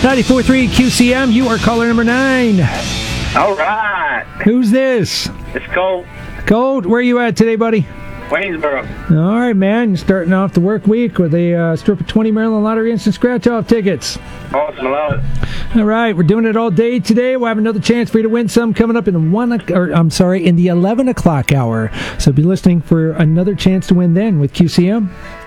94.3 QCM, you are caller number 9. All right. Who's this? It's Colt. Colt, where you at today, buddy? Waynesboro. All right, man. You're starting off the work week with a strip of 20 Maryland Lottery Instant Scratch-Off tickets. Awesome, I love it. All right, we're doing it all day today. We'll have another chance for you to win some coming up in the 11 o'clock hour. So be listening for another chance to win then with QCM.